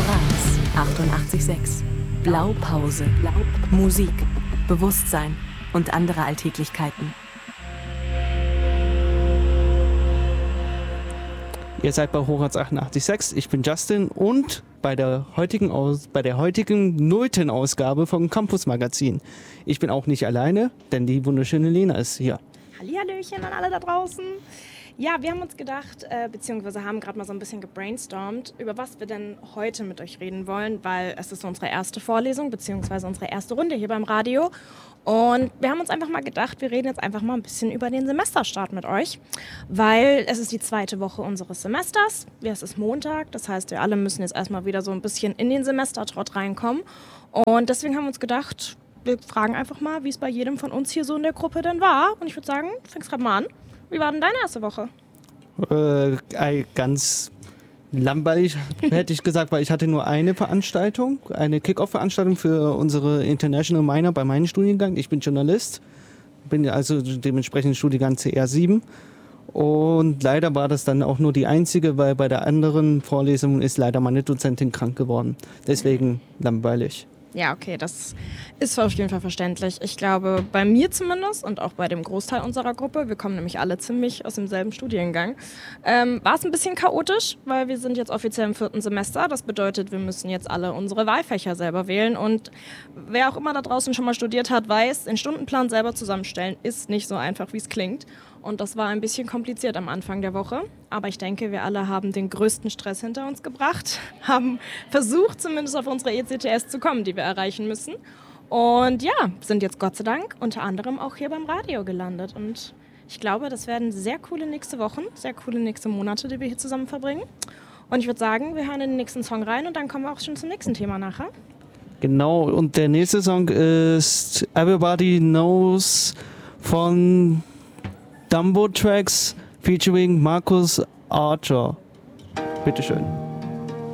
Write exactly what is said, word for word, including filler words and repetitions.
Horaz achtundachtzig Komma sechs. Blaupause. Musik, Bewusstsein und andere Alltäglichkeiten. Ihr seid bei Horaz achtundachtzig Komma sechs. Ich bin Justin und bei der heutigen Aus- bei der heutigen nullten Ausgabe vom Campus Magazin. Ich bin auch nicht alleine, denn die wunderschöne Lena ist hier. Hallihallöchen an alle da draußen. Ja, wir haben uns gedacht, äh, beziehungsweise haben gerade mal so ein bisschen gebrainstormt, über was wir denn heute mit euch reden wollen, weil es ist unsere erste Vorlesung, beziehungsweise unsere erste Runde hier beim Radio. Und wir haben uns einfach mal gedacht, wir reden jetzt einfach mal ein bisschen über den Semesterstart mit euch, weil es ist die zweite Woche unseres Semesters. Es ist Montag, das heißt, wir alle müssen jetzt erstmal wieder so ein bisschen in den Semestertrott reinkommen. Und deswegen haben wir uns gedacht, wir fragen einfach mal, wie es bei jedem von uns hier so in der Gruppe denn war. Und ich würde sagen, fängst gerade mal an. Wie war denn deine erste Woche? Äh, ganz langweilig, hätte ich gesagt, weil ich hatte nur eine Veranstaltung, eine Kick-Off-Veranstaltung für unsere International Minor bei meinem Studiengang. Ich bin Journalist, bin also dementsprechend Studiengang C R sieben. Und leider war das dann auch nur die einzige, weil bei der anderen Vorlesung ist leider meine Dozentin krank geworden. Deswegen langweilig. Ja, okay, das ist auf jeden Fall verständlich. Ich glaube, bei mir zumindest und auch bei dem Großteil unserer Gruppe, wir kommen nämlich alle ziemlich aus demselben Studiengang, ähm, war es ein bisschen chaotisch, weil wir sind jetzt offiziell im vierten Semester. Das bedeutet, wir müssen jetzt alle unsere Wahlfächer selber wählen. Und wer auch immer da draußen schon mal studiert hat, weiß, den Stundenplan selber zusammenstellen ist nicht so einfach, wie es klingt. Und das war ein bisschen kompliziert am Anfang der Woche. Aber ich denke, wir alle haben den größten Stress hinter uns gebracht, haben versucht, zumindest auf unsere E C T S zu kommen, die wir erreichen müssen. Und ja, sind jetzt Gott sei Dank unter anderem auch hier beim Radio gelandet. Und ich glaube, das werden sehr coole nächste Wochen, sehr coole nächste Monate, die wir hier zusammen verbringen. Und ich würde sagen, wir hören in den nächsten Song rein und dann kommen wir auch schon zum nächsten Thema nachher. Genau, und der nächste Song ist Everybody Knows von Dumbo Tracks featuring Marcus Archer. Bitteschön.